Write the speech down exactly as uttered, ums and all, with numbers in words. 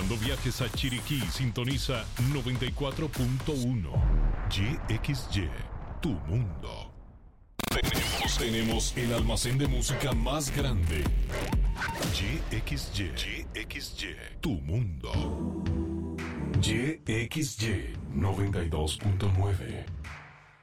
Cuando viajes a Chiriquí, sintoniza noventa y cuatro punto uno. Y X Y, tu mundo. Tenemos, tenemos el almacén de música más grande. Y X Y, Y X Y, tu mundo. Y X Y noventa y dos punto nueve.